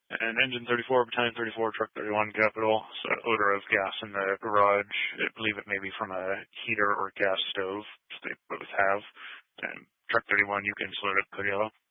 And Engine 34, Battalion 34, Truck 31, Capital. So odor of gas in the garage. I believe it may be from a heater or gas stove. They both have. And Truck 31, you can slow it up, Code Yellow.